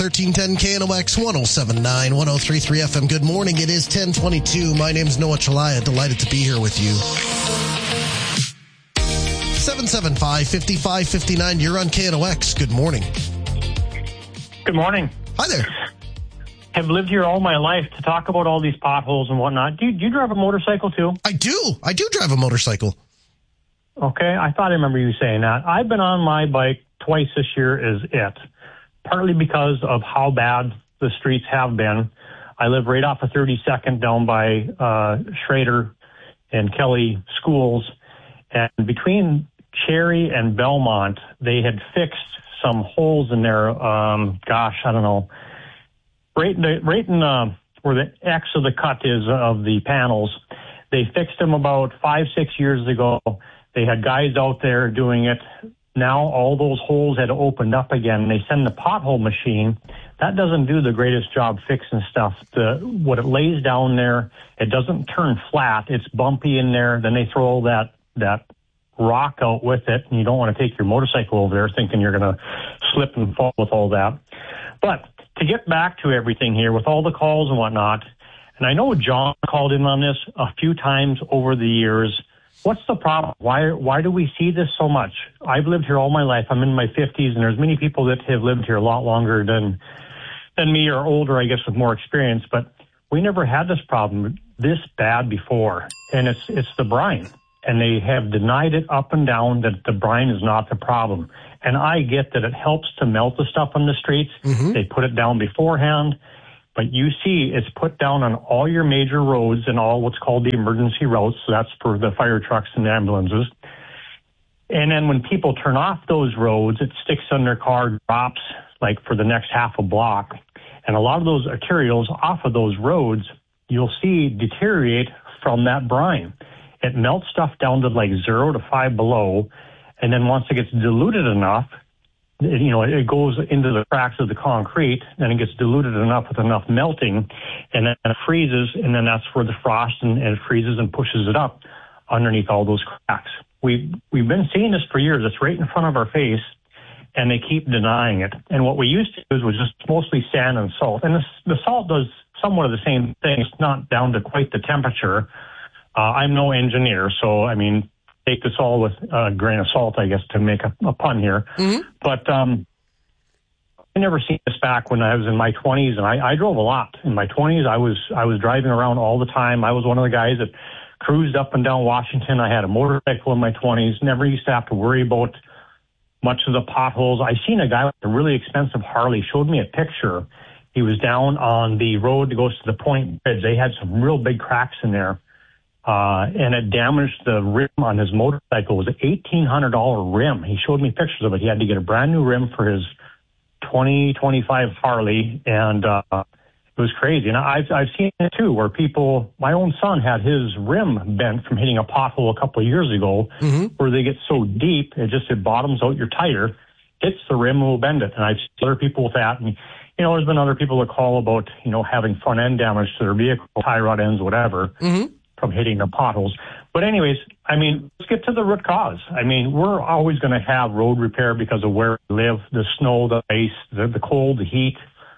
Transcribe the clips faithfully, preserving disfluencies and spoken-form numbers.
thirteen ten K N O X, ten seventy-nine, ten thirty-three F M. Good morning. It is ten twenty-two. My name is Noah Chalaya. Delighted to be here with you. seven seven five, five five five nine. You're on K N O X. Good morning. Good morning. Hi there. I've lived here all my life to talk about all these potholes and whatnot. Do you, do you drive a motorcycle too? I do. I do drive a motorcycle. Okay. I thought I remember you saying that. I've been on my bike twice this year is it. Partly because of how bad the streets have been. I live right off of thirty-second down by uh, Schrader and Kelly schools. And between Cherry and Belmont, they had fixed some holes in there. Um, gosh, I don't know. Right in, the, right in uh, where the X of the cut is of the panels, they fixed them about five, six years ago. They had guys out there doing it. Now all those holes had opened up again. They send the pothole machine. That doesn't do the greatest job fixing stuff. The, what it lays down there, it doesn't turn flat. It's bumpy in there. Then they throw all that, that rock out with it, and you don't want to take your motorcycle over there thinking you're going to slip and fall with all that. But to get back to everything here with all the calls and whatnot, and I know John called in on this a few times over the years. What's the problem? Why why do we see this so much? I've lived here all my life. I'm in my fifties, and there's many people that have lived here a lot longer than than me or older, I guess, with more experience. But we never had this problem this bad before, and it's it's the brine. And they have denied it up and down that the brine is not the problem. And I get that it helps to melt the stuff on the streets. Mm-hmm. They put it down beforehand. But you see, it's put down on all your major roads and all what's called the emergency routes. So that's for the fire trucks and the ambulances. And then when people turn off those roads, it sticks on their car, drops like for the next half a block. And a lot of those arterials off of those roads, you'll see deteriorate from that brine. It melts stuff down to like zero to five below. And then once it gets diluted enough, it, you know, it goes into the cracks of the concrete, and it gets diluted enough with enough melting, and then it freezes, and then that's where the frost and, and it freezes and pushes it up underneath all those cracks. We've, we've been seeing this for years. It's right in front of our face, and they keep denying it. And what we used to do was just mostly sand and salt. And the, the salt does somewhat of the same thing. It's not down to quite the temperature. Uh, I'm no engineer, so, I mean, take this all with a grain of salt, I guess, to make a, a pun here. Mm-hmm. But um, I never seen this back when I was in my twenties, and I, I drove a lot. In my twenties, I was I was driving around all the time. I was one of the guys that cruised up and down Washington. I had a motorcycle in my twenties, never used to have to worry about much of the potholes. I seen a guy with a really expensive Harley, showed me a picture. He was down on the road that goes to the Point Bridge. They had some real big cracks in there. Uh, and it damaged the rim on his motorcycle. It was an eighteen hundred dollars rim. He showed me pictures of it. He had to get a brand new rim for his twenty twenty-five Harley, and uh, it was crazy. And I've, I've seen it too, where people, my own son had his rim bent from hitting a pothole a couple of years ago, mm-hmm. where they get so deep, it just, it bottoms out your tire, hits the rim and will bend it. And I've seen other people with that. And, you know, there's been other people that call about, you know, having front end damage to their vehicle, tie rod ends, whatever. Mm-hmm. From hitting the potholes. But anyways, I mean, let's get to the root cause. I mean, we're always going to have road repair because of where we live, the snow, the ice, the, the cold, the heat.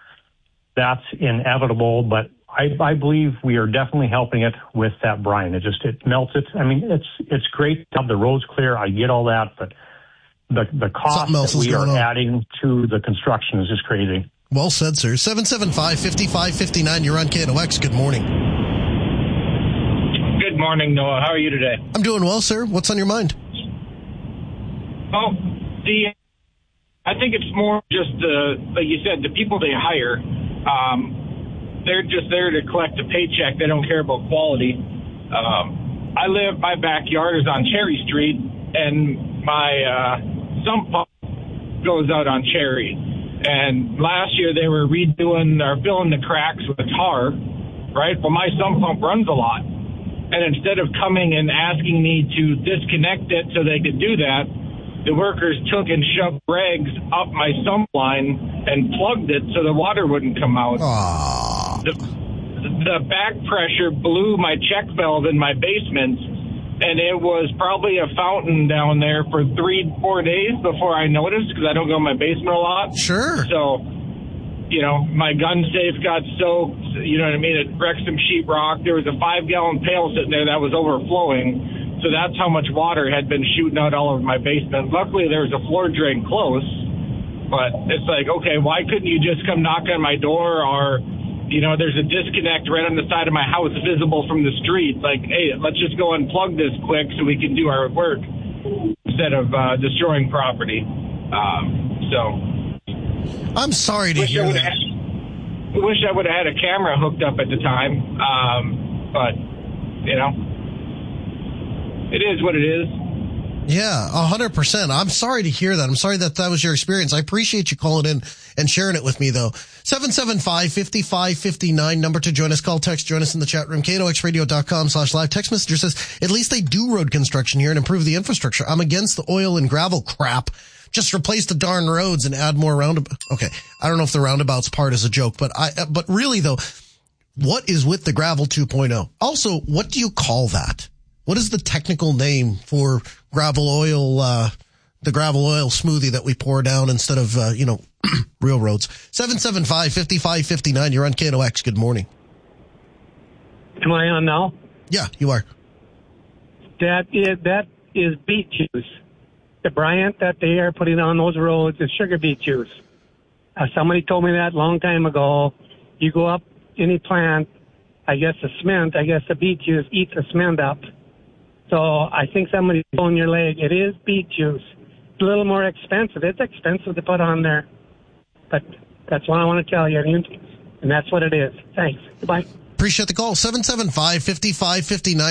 That's inevitable, but I, I believe we are definitely helping it with that brine. It just, it melts it. I mean, it's it's great to have the roads clear. I get all that, but the, the cost that we are on. adding to the construction is just crazy. Well said, sir. seven seven five, five five five nine. You're on K N O X. Good morning. Good morning, Noah. How are you today? I'm doing well, sir. What's on your mind? Oh, the I think it's more just the, like you said, the people they hire. Um, they're just there to collect a paycheck. They don't care about quality. Um, I live, my backyard is on Cherry Street, and my uh, sump pump goes out on Cherry. And last year they were redoing or filling the cracks with tar, right? Well, my sump pump runs a lot. And instead of coming and asking me to disconnect it so they could do that, the workers took and shoved rags up my sump line and plugged it so the water wouldn't come out. Aww. The, the back pressure blew my check valve in my basement, and it was probably a fountain down there for three, four days before I noticed, because I don't go in my basement a lot. Sure. So, you know, my gun safe got soaked. You know what I mean? It wrecked some sheetrock. There was a five-gallon pail sitting there that was overflowing. So that's how much water had been shooting out all over my basement. Luckily, there was a floor drain close. But it's like, okay, why couldn't you just come knock on my door? Or, you know, there's a disconnect right on the side of my house visible from the street. Like, hey, let's just go unplug this quick so we can do our work instead of uh, destroying property. Um, so... I'm sorry to wish hear I that. Had, wish I would have had a camera hooked up at the time. Um, but, you know, it is what it is. Yeah, a hundred percent. I'm sorry to hear that. I'm sorry that that was your experience. I appreciate you calling in and sharing it with me, though. seven seven five, five five five nine, number to join us. Call, text, join us in the chat room. K N O X radio dot com slash live. Text messenger says, at least they do road construction here and improve the infrastructure. I'm against the oil and gravel crap. Just replace the darn roads and add more roundabouts. Okay, I don't know if the roundabouts part is a joke, but I, but really though, what is with the gravel two point oh? Also, what do you call that? What is the technical name for gravel oil, uh, the gravel oil smoothie that we pour down instead of, uh, you know, real roads? seven seven five, five five five nine. You're on K N O X. Good morning. Am I on now? Yeah, you are. That is, that is beet juice. The Bryant that they are putting on those roads is sugar beet juice. Uh, somebody told me that a long time ago. You go up any plant, I guess the cement, I guess the beet juice eats the cement up. So I think somebody's pulling your leg. It is beet juice. It's a little more expensive. It's expensive to put on there. But that's what I want to tell you. And that's what it is. Thanks. Goodbye. Appreciate the call. seven seven five, five five five nine.